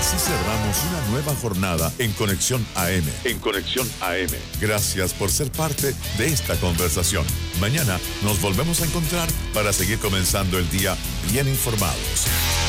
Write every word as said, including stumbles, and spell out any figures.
Así cerramos una nueva jornada en Conexión A M. En Conexión A M. Gracias por ser parte de esta conversación. Mañana nos volvemos a encontrar para seguir comenzando el día bien informados.